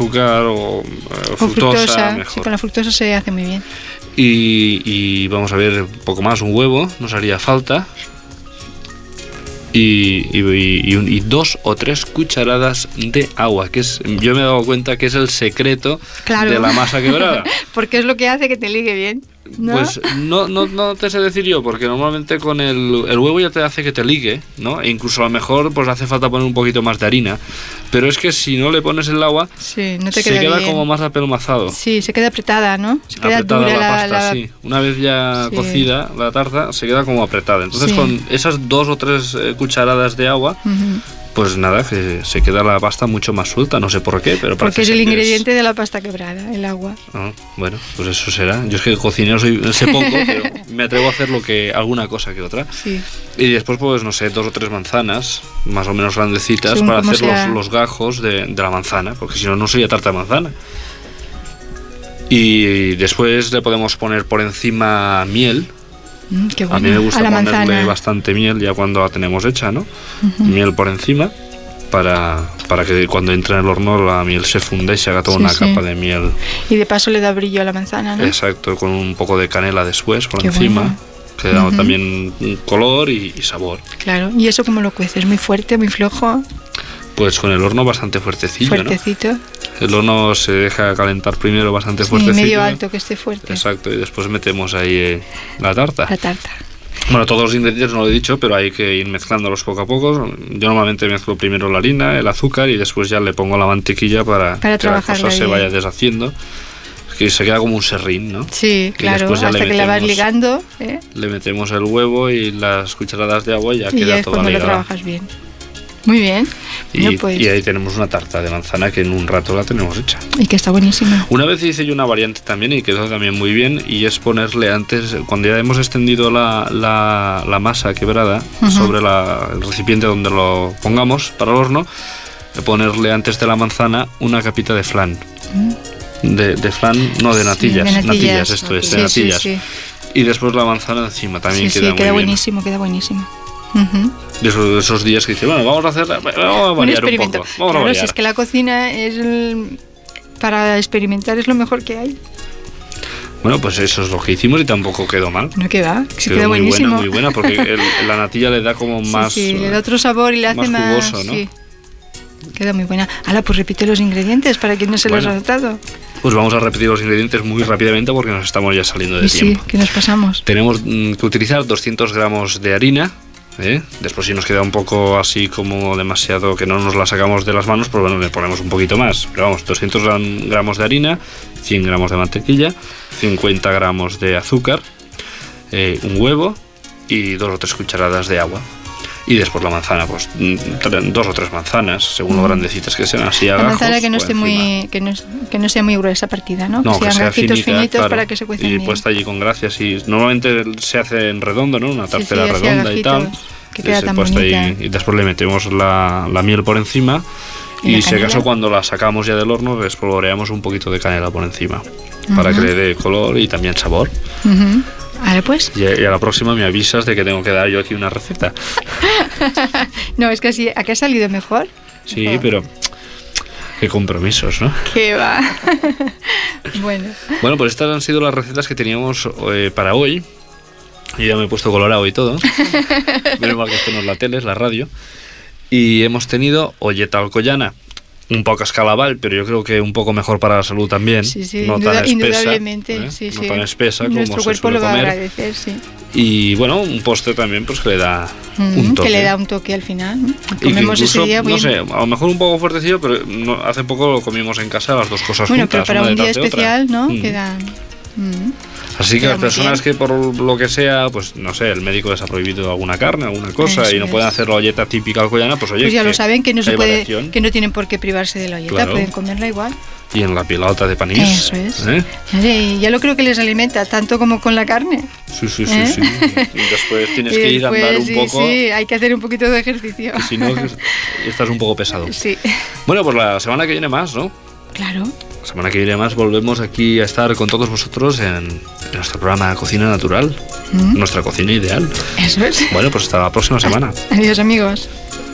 azúcar o fructosa, mejor. Sí, con la fructosa se hace muy bien. Y vamos a ver un poco más, un huevo nos haría falta. Y 2 o 3 cucharadas de agua, que es, yo me he dado cuenta que es el secreto de la masa quebrada. Porque es lo que hace que te ligue bien, ¿no? Pues no te sé decir yo, porque normalmente con el huevo ya te hace que te ligue, ¿no? E incluso a lo mejor pues hace falta poner un poquito más de harina. Pero es que si no le pones el agua, sí, no te se queda bien. como más apelmazado. Sí, se queda apretada, ¿no? Se queda apretada dura la pasta, sí. Una vez ya cocida la tarta, se queda como apretada. Entonces con esas 2 o 3 cucharadas de agua, pues nada, que se queda la pasta mucho más suelta, no sé por qué, pero porque es el ingrediente de la pasta quebrada, el agua. Bueno, pues eso será. Yo es que cocinero sé poco, pero me atrevo a hacer alguna cosa que otra. Sí. Y después, pues no sé, 2 o 3 manzanas, más o menos grandecitas, según para hacer los gajos de la manzana, porque si no, no sería tarta de manzana. Y después le podemos poner por encima miel. Qué bueno. A mí me gusta ponerle manzana. bastante miel ya cuando la tenemos hecha, ¿no? Miel por encima para que cuando entre en el horno la miel se funda y se haga toda una capa de miel. Y de paso le da brillo a la manzana, ¿no? Exacto, con un poco de canela después por encima. Bueno. Que da también un color y sabor. Claro, ¿y eso cómo lo cueces? ¿Muy fuerte, muy flojo? Pues con el horno bastante fuertecito, ¿no? El horno se deja calentar primero bastante fuertecito. Medio alto, que esté fuerte. Exacto, y después metemos ahí la tarta. La tarta. Bueno, todos los ingredientes no lo he dicho, pero hay que ir mezclándolos poco a poco. Yo normalmente mezclo primero la harina, el azúcar y después ya le pongo la mantequilla para que la cosa se vaya deshaciendo. Que se queda como un serrín, ¿no? Sí, claro, hasta que la vas ligando. Le metemos el huevo y las cucharadas de agua y ya queda toda ligada. Y lo trabajas bien. Muy bien. Y ahí tenemos una tarta de manzana que en un rato la tenemos hecha. Y que está buenísima. Una vez hice yo una variante también y quedó también muy bien, y es ponerle antes, cuando ya hemos extendido la masa quebrada sobre el recipiente donde lo pongamos para el horno, ponerle antes de la manzana una capita de flan. De flan, no de natillas. Sí, de natillas, esto es, de natillas. Sí. Y después la manzana encima también queda muy bien. Buenísimo, queda buenísimo. De esos días que dice, bueno, vamos a variar un poco. Claro, si es que la cocina para experimentar es lo mejor que hay. Bueno, pues eso es lo que hicimos y tampoco quedó mal. No queda, queda buenísimo. Muy buena, porque la natilla le da como más... Sí, le da otro sabor y le hace más jugoso, ¿no? Sí. Queda muy buena. Hala, pues repite los ingredientes para quien no se los ha notado. Pues vamos a repetir los ingredientes muy rápidamente porque nos estamos ya saliendo de tiempo. Sí, que nos pasamos. Tenemos que utilizar 200 gramos de harina. Después si nos queda un poco así como demasiado que no nos la sacamos de las manos, pues bueno, le ponemos un poquito más. Pero vamos, 200 gramos de harina, 100 gramos de mantequilla, 50 gramos de azúcar, un huevo y 2 o 3 cucharadas de agua. Y después la manzana, pues 2 o 3 manzanas, según lo grandecitas que sean, así a la gajos. manzana que no esté que no sea muy gruesa partida, ¿no? No, que sea gajitos finita, finitos, claro, para que se cuecen y bien. puesta allí con gracias. Y normalmente se hace en redondo, ¿no? Una tartera redonda gajitos, y tal. Que queda tan bonita. Y después le metemos la miel por encima. Y si acaso cuando la sacamos ya del horno, le espolvoreamos un poquito de canela por encima. Para que le dé color y también sabor. Ahora pues. Y a la próxima me avisas de que tengo que dar yo aquí una receta. No, es que así, ¿a qué ha salido mejor? Sí, mejor. Pero qué compromisos, ¿no? Qué va. Bueno, pues estas han sido las recetas que teníamos para hoy. Y ya me he puesto colorado y todo. Menos mal que esto no es la tele, es la radio. Y hemos tenido olleta alcoyana. Un poco escalaval, pero yo creo que un poco mejor para la salud también. Sí, no tan espesa, indudablemente. No tan espesa como nuestro cuerpo lo va a agradecer, sí. Y bueno, un postre también pues que le da un toque. Que le da un toque al final. Comemos ese día no sé, a lo mejor un poco fuertecillo, pero hace poco lo comimos en casa las dos cosas juntas. Bueno, pero para un día especial, ¿no? Queda... Así que las personas que por lo que sea, pues no sé, el médico les ha prohibido alguna carne, alguna cosa, y no pueden hacer la olleta típica alcoyana, pues oye, pues ya lo saben, que no se puede, variación. Que no tienen por qué privarse de la olleta, claro. Pueden comerla igual. Y en la pilota de panís. Eso es. Ya lo creo que les alimenta, tanto como con la carne. Sí. Y después tienes que ir a andar un poco. Sí, hay que hacer un poquito de ejercicio. Si no, estás un poco pesado. Sí. Bueno, pues la semana que viene más, ¿no? Claro. La semana que viene más volvemos aquí a estar con todos vosotros en nuestro programa Cocina Natural, nuestra cocina ideal. Eso es. Bueno, pues hasta la próxima semana. Adiós, amigos.